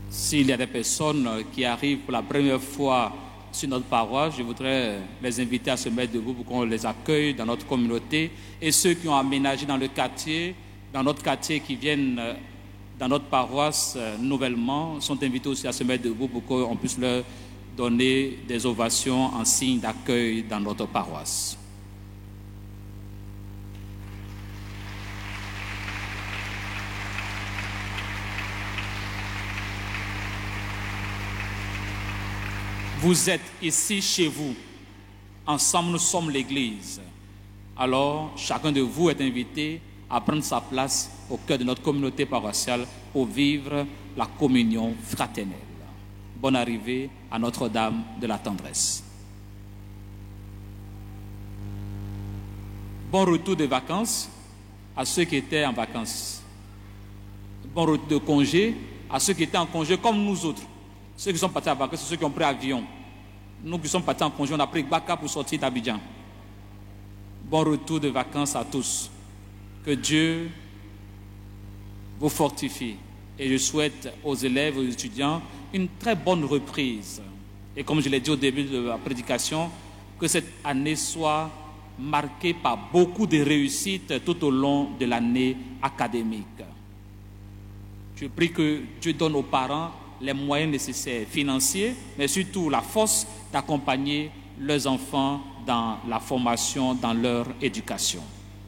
S'il y a des personnes qui arrivent pour la première fois sur notre paroisse, je voudrais les inviter à se mettre debout pour qu'on les accueille dans notre communauté. Et ceux qui ont aménagé dans le quartier, dans notre quartier, qui viennent dans notre paroisse nouvellement, sont invités aussi à se mettre debout pour qu'on puisse leur donner des ovations en signe d'accueil dans notre paroisse. Vous êtes ici chez vous. Ensemble, nous sommes l'Église. Alors, chacun de vous est invité à prendre sa place au cœur de notre communauté paroissiale pour vivre la communion fraternelle. Bonne arrivée à Notre-Dame de la Tendresse. Bon retour de vacances à ceux qui étaient en vacances. Bon retour de congé à ceux qui étaient en congé comme nous autres. Ceux qui sont partis en vacances, c'est ceux qui ont pris avion. Nous qui sommes partis en congé, on a pris Baka pour sortir d'Abidjan. Bon retour de vacances à tous. Que Dieu vous fortifie. Et je souhaite aux élèves, aux étudiants, une très bonne reprise. Et comme je l'ai dit au début de la prédication, que cette année soit marquée par beaucoup de réussites tout au long de l'année académique. Je prie que Dieu donne aux parents les moyens nécessaires financiers, mais surtout la force d'accompagner leurs enfants dans la formation, dans leur éducation.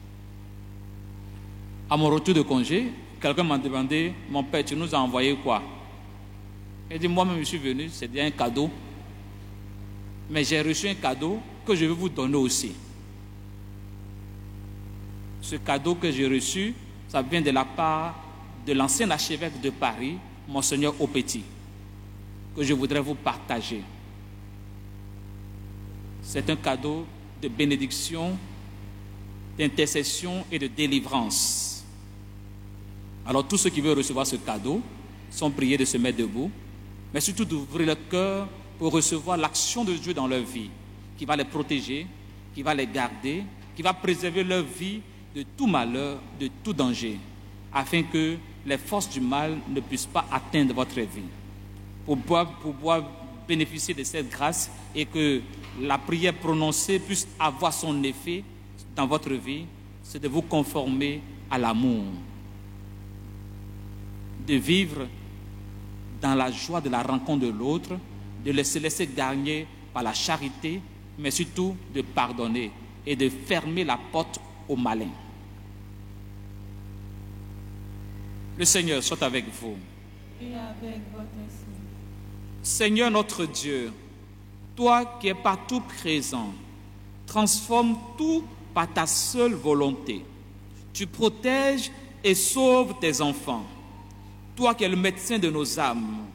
À mon retour de congé, quelqu'un m'a demandé, mon père, tu nous as envoyé quoi? Il dit, moi-même je suis venu, c'est un cadeau, mais j'ai reçu un cadeau que je vais vous donner aussi. Ce cadeau que j'ai reçu, ça vient de la part de l'ancien archevêque de Paris, Monseigneur Aupetit, que je voudrais vous partager. C'est un cadeau de bénédiction, d'intercession et de délivrance. Alors tous ceux qui veulent recevoir ce cadeau sont priés de se mettre debout, mais surtout d'ouvrir le cœur pour recevoir l'action de Dieu dans leur vie, qui va les protéger, qui va les garder, qui va préserver leur vie de tout malheur, de tout danger, afin que les forces du mal ne puissent pas atteindre votre vie. Pour pouvoir bénéficier de cette grâce et que la prière prononcée puisse avoir son effet dans votre vie, c'est de vous conformer à l'amour, de vivre dans la joie de la rencontre de l'autre, de se laisser gagner par la charité, mais surtout de pardonner et de fermer la porte au malin. Le Seigneur soit avec vous. Et avec votre esprit. Seigneur notre Dieu, toi qui es partout présent, transforme tout par ta seule volonté. Tu protèges et sauves tes enfants. Toi qui es le médecin de nos âmes,